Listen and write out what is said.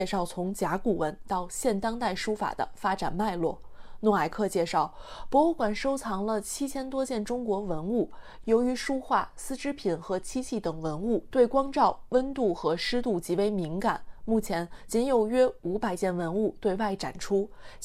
介绍从甲骨文到现当代书法的发展脉络。诺埃克介绍，博物馆收藏了7000多件中国文物。由于书画、丝织品和漆器等文物对光照、温度和湿度极为敏感，目前仅有约500件文物对外展出。